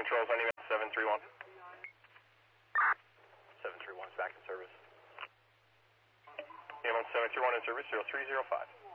controls on EMS 731. 731 is back in service. EMS 731 in service, 0305.